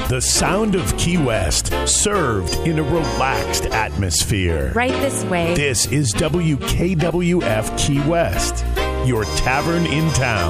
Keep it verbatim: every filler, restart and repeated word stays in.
The sound of Key West, served in a relaxed atmosphere. Right this way. This is W K W F Key West, your tavern in town.